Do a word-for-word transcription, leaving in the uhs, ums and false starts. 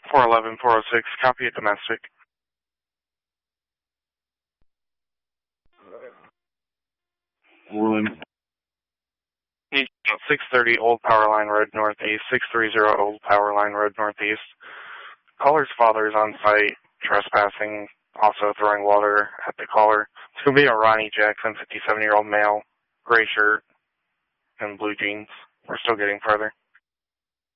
four eleven, four oh six, copy at domestic. One. six thirty Old Power Line Road Northeast, six thirty Old Power Line Road Northeast. Caller's father is on site, trespassing, also throwing water at the caller. It's going to be a Ronnie Jackson, fifty-seven-year-old male, gray shirt, and blue jeans. We're still getting further.